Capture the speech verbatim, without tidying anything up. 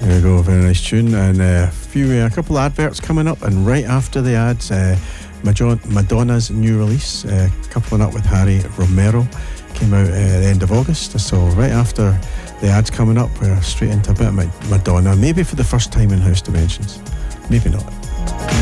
There we go, very nice tune. And a few, uh, a couple of adverts coming up, and right after the ads, uh, Madonna's new release, uh, coupling up with Harry Romero, came out at uh, the end of August. So right after the ads coming up, we're straight into a bit of Madonna, maybe for the first time in House Dimensions, maybe not.